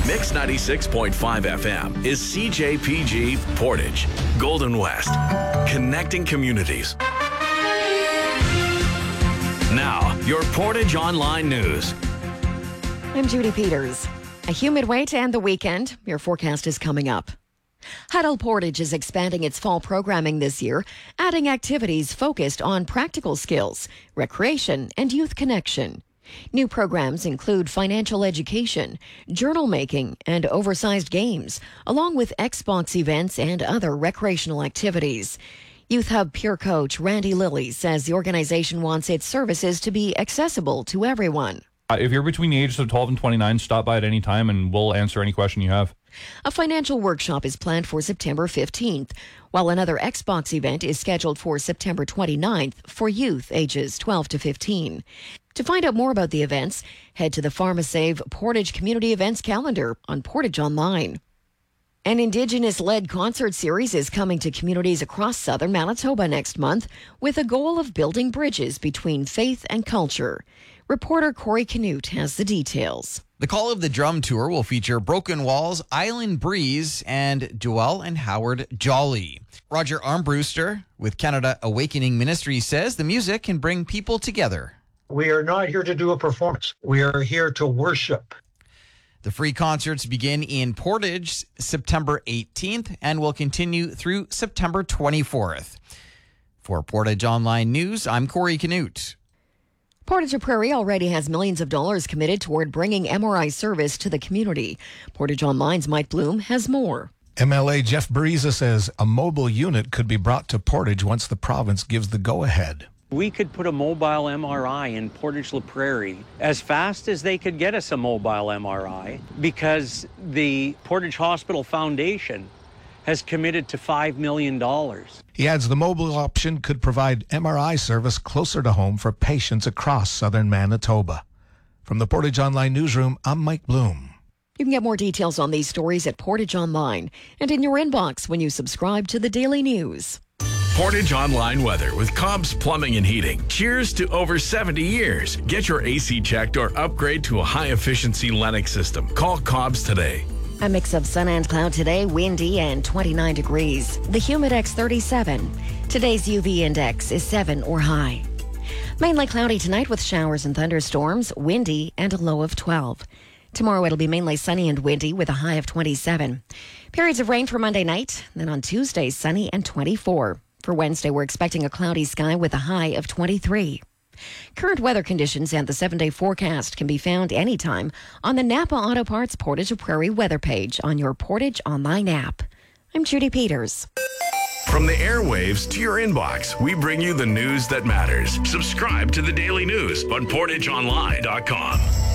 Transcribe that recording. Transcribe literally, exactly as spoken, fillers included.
Mix ninety-six point five F M is C J P G Portage, Golden West, connecting communities. Now, your Portage Online News. I'm Judy Peters. A humid way to end the weekend. Your forecast is coming up. Huddle Portage is expanding its fall programming this year, adding activities focused on practical skills, recreation, and youth connection. New programs include financial education, journal making, and oversized games, along with Xbox events and other recreational activities. Youth Hub peer coach Randy Lilly says the organization wants its services to be accessible to everyone. Uh, if you're between the ages of twelve and twenty-nine, stop by at any time and we'll answer any question you have. A financial workshop is planned for September fifteenth, while another Xbox event is scheduled for September twenty-ninth for youth ages twelve to fifteen. To find out more about the events, head to the PharmaSave Portage Community Events calendar on Portage Online. An Indigenous-led concert series is coming to communities across southern Manitoba next month with a goal of building bridges between faith and culture. Reporter Corey Canute has the details. The Call of the Drum Tour will feature Broken Walls, Island Breeze, and Joel and Howard Jolly. Roger Armbruster with Canada Awakening Ministries says the music can bring people together. We are not here to do a performance. We are here to worship. The free concerts begin in Portage September eighteenth and will continue through September twenty-fourth. For Portage Online News, I'm Corey Canute. Portage Prairie already has millions of dollars committed toward bringing M R I service to the community. Portage Online's Mike Bloom has more. M L A Jeff Bariza says a mobile unit could be brought to Portage once the province gives the go-ahead. We could put a mobile M R I in Portage La Prairie as fast as they could get us a mobile M R I because the Portage Hospital Foundation has committed to five million dollars. He adds the mobile option could provide M R I service closer to home for patients across southern Manitoba. From the Portage Online Newsroom, I'm Mike Bloom. You can get more details on these stories at Portage Online and in your inbox when you subscribe to the Daily News. Portage Online weather with Cobb's Plumbing and Heating. Cheers to over seventy years. Get your A C checked or upgrade to a high-efficiency Lennox system. Call Cobb's today. A mix of sun and cloud today, windy and twenty-nine degrees. The Humidex thirty-seven. Today's U V index is seven or high. Mainly cloudy tonight with showers and thunderstorms, windy and a low of twelve. Tomorrow it'll be mainly sunny and windy with a high of twenty-seven. Periods of rain for Monday night, then on Tuesday sunny and twenty-four. For Wednesday we're expecting a cloudy sky with a high of twenty-three. Current weather conditions and the seven-day forecast can be found anytime on the Napa Auto Parts Portage Prairie weather page on your Portage Online app. I'm Judy Peters. From the airwaves to your inbox, we bring you the news that matters. Subscribe to the Daily News on portage online dot com.